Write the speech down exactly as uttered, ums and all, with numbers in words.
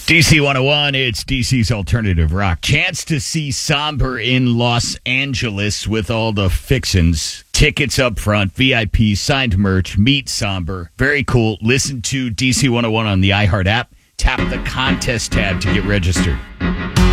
D C one oh one, it's D C's Alternative Rock. Chance to see Somber in Los Angeles with all the fixins. Tickets up front, V I P, signed merch, meet Somber. Very cool. Listen to D C one oh one on the iHeart app. Tap the contest tab to get registered.